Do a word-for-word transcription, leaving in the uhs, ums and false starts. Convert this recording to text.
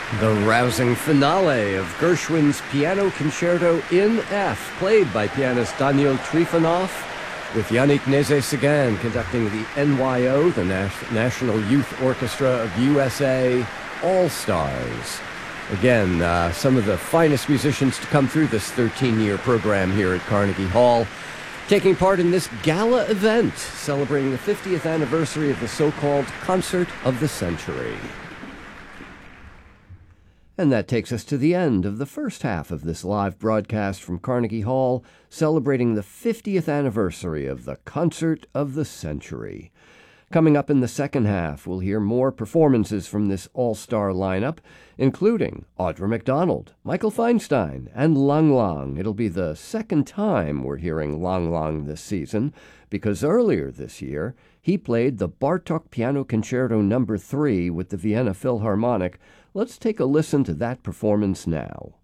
The rousing finale of Gershwin's Piano Concerto in F, played by pianist Daniel Trifonov, with Yannick Nézet-Séguin conducting the N Y O, the Nas- National Youth Orchestra of U S A, All-Stars. Again, uh, some of the finest musicians to come through this thirteen-year program here at Carnegie Hall, taking part in this gala event celebrating the fiftieth anniversary of the so-called Concert of the Century. And that takes us to the end of the first half of this live broadcast from Carnegie Hall, celebrating the fiftieth anniversary of the Concert of the Century. Coming up in the second half, we'll hear more performances from this all-star lineup, including Audra McDonald, Michael Feinstein, and Lang Lang. It'll be the second time we're hearing Lang Lang this season, because earlier this year, he played the Bartók Piano Concerto number three with the Vienna Philharmonic. Let's take a listen to that performance now.